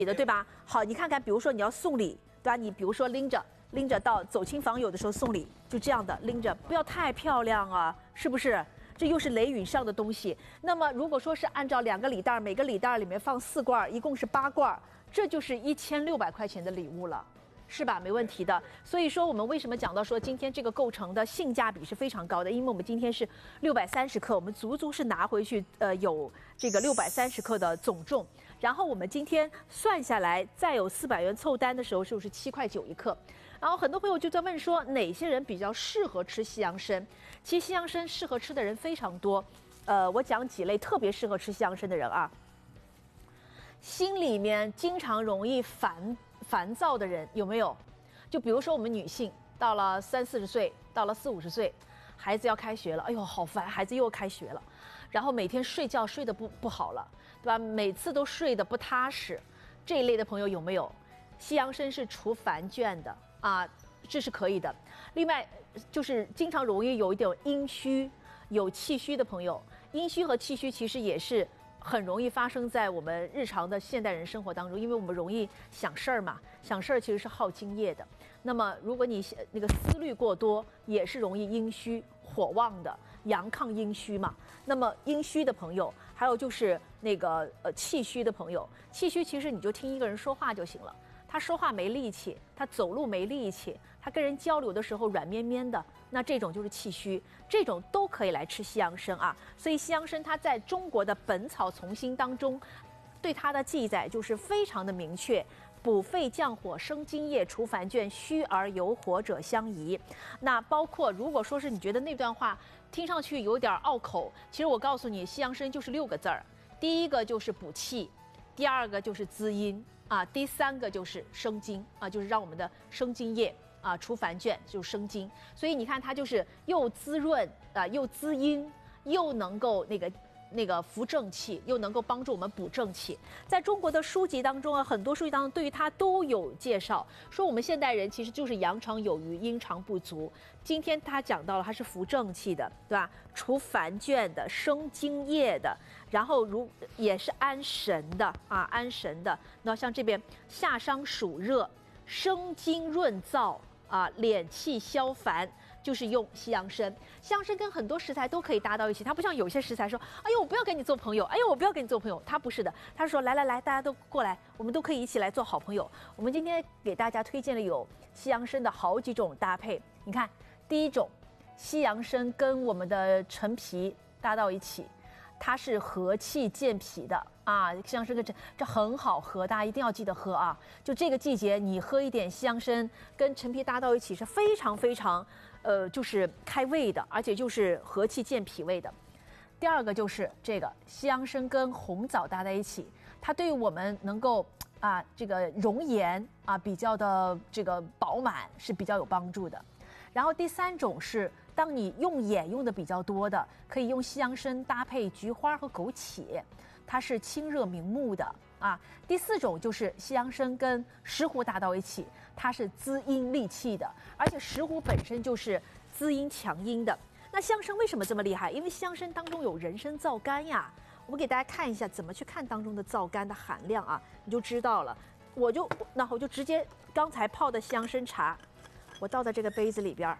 的，对吧？好，你看看，比如说你要送礼，对吧？你比如说拎着到走亲访友的时候送礼，就这样的拎着，不要太漂亮啊，是不是？这又是雷允上的东西。那么如果说是按照2个礼袋，每个礼袋里面放4罐，一共是8罐，这就是1600块钱的礼物了。是吧？没问题的。所以说，我们为什么讲到说今天这个构成的性价比是非常高的？因为我们今天是630克，我们足足是拿回去有这个630克的总重。然后我们今天算下来，再有400元凑单的时候，是不是7块9一克？然后很多朋友就在问说，哪些人比较适合吃西洋参？其实西洋参适合吃的人非常多。我讲几类特别适合吃西洋参的人啊。心里面经常容易烦躁的人有没有？就比如说我们女性到了30、40岁，到了40、50岁，孩子要开学了，哎呦好烦，孩子又开学了，然后每天睡觉睡得不好了，对吧？每次都睡得不踏实，这一类的朋友有没有？西洋参是除烦倦的啊，这是可以的。另外就是经常容易有一点阴虚、有气虚的朋友，阴虚和气虚其实也是很容易发生在我们日常的现代人生活当中，因为我们容易想事儿嘛，想事儿其实是耗精液的。那么如果你那个思虑过多，也是容易阴虚火旺的，阳亢阴虚嘛。那么阴虚的朋友，还有就是那个气虚的朋友，气虚其实你就听一个人说话就行了。他说话没力气，他走路没力气，他跟人交流的时候软绵绵的，那这种就是气虚，这种都可以来吃西洋参啊。所以西洋参它在中国的《本草从新》当中，对它的记载就是非常的明确，补肺降火、生津液、除烦倦，虚而有火者相宜。那包括如果说是你觉得那段话听上去有点拗口，其实我告诉你，西洋参就是6个字儿，第一个就是补气，第2个就是滋阴。第3个就是生津啊，就是让我们的生津液啊除烦倦，就是生津。所以你看，它就是又滋润又滋阴，又能够那个扶正气，又能够帮助我们补正气。在中国的书籍当中啊，很多书籍当中对于它都有介绍，说我们现代人其实就是阳常有余，阴常不足。今天他讲到了，它是扶正气的，对吧？除烦倦的，生津液的，然后也是安神的啊，安神的。那像这边夏伤暑热，生津润燥啊，敛气消烦。就是用西洋参，西洋参跟很多食材都可以搭到一起，它不像有些食材说，哎呦我不要跟你做朋友，哎呦我不要跟你做朋友，它不是的，它说来，大家都过来，我们都可以一起来做好朋友。我们今天给大家推荐了有西洋参的好几种搭配，你看，第一种，西洋参跟我们的陈皮搭到一起，它是和气健脾的啊，西洋参跟这很好喝，大家一定要记得喝啊！就这个季节，你喝一点西洋参跟陈皮搭到一起是非常非常，就是开胃的，而且就是和气健脾胃的。第2个就是这个西洋参跟红枣搭在一起，它对我们能够这个容颜比较的这个饱满是比较有帮助的。然后第3种是，当你用眼用的比较多的，可以用西洋参搭配菊花和枸杞，它是清热明目的啊。第4种就是西洋参跟石斛搭到一起，它是滋阴利气的，而且石斛本身就是滋阴强阴的。那西洋参为什么这么厉害？因为西洋参当中有人参皂苷呀。我们给大家看一下怎么去看当中的皂苷的含量啊，你就知道了。我就直接刚才泡的西洋参茶，我倒在这个杯子里边，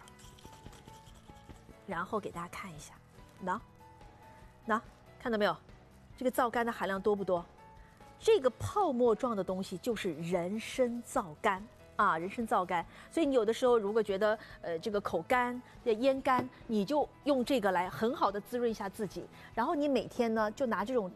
然后给大家看一下，看到没有？这个皂苷的含量多不多？这个泡沫状的东西就是人参皂苷啊，人参皂苷。所以你有的时候如果觉得这个口干、咽干，你就用这个来很好的滋润一下自己。然后你每天呢就拿这种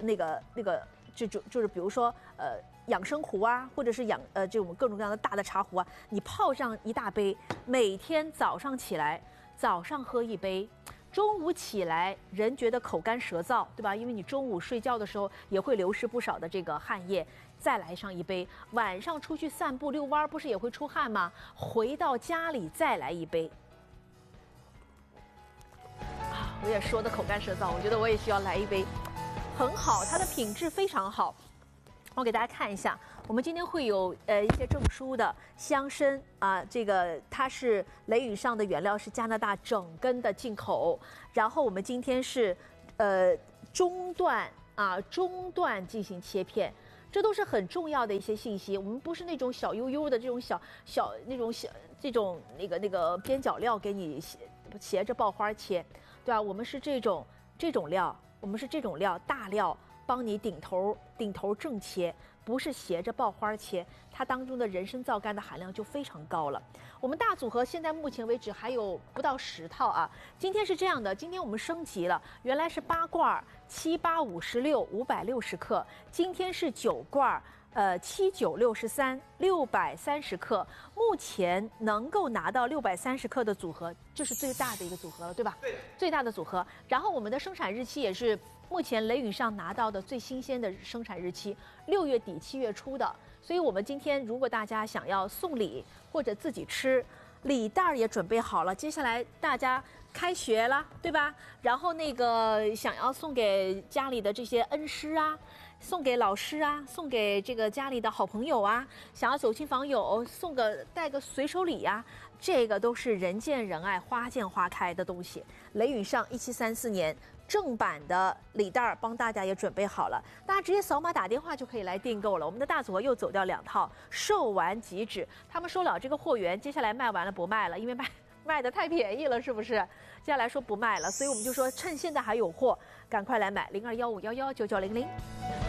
就是比如说养生壶啊，或者是这种各种各样的大的茶壶啊，你泡上一大杯，每天早上起来，早上喝一杯，中午起来人觉得口干舌燥，对吧？因为你中午睡觉的时候也会流失不少的这个汗液，再来上一杯，晚上出去散步遛弯不是也会出汗吗？回到家里再来一杯。我也说的口干舌燥，我觉得我也需要来一杯，很好，它的品质非常好。我给大家看一下，我们今天会有一些证书的西洋参啊，这个它是雷宇上的原料是加拿大整根的进口，然后我们今天是中段进行切片， 这都是很重要的一些信息。我们不是那种小悠悠的这种这种那个边角料给你斜着爆花切，对吧？我们是这种料，我们是这种料大料，帮你顶头正切，不是斜着爆花切，它当中的人参皂苷的含量就非常高了。我们大组合现在目前为止还有不到10套啊。今天是这样的，今天我们升级了，原来是8罐，7856，560克，今天是9罐，7963，630克。目前能够拿到630克的组合，这是最大的一个组合了，对吧？ 对， 最大的组合。然后我们的生产日期也是目前雷允上拿到的最新鲜的生产日期，6月底7月初的。所以我们今天如果大家想要送礼或者自己吃，礼袋儿也准备好了。接下来大家开学了，对吧？然后那个想要送给家里的这些恩师啊，送给老师啊，送给这个家里的好朋友啊，想要走亲访友，带个随手礼呀，这个都是人见人爱、花见花开的东西。雷允上1734年正版的礼袋帮大家也准备好了，大家直接扫码打电话就可以来订购了。我们的大组合又走掉2套，售完即止。他们收了这个货源，接下来卖完了不卖了，因为卖的太便宜了，是不是？接下来说不卖了，所以我们就说趁现在还有货，赶快来买0215119900。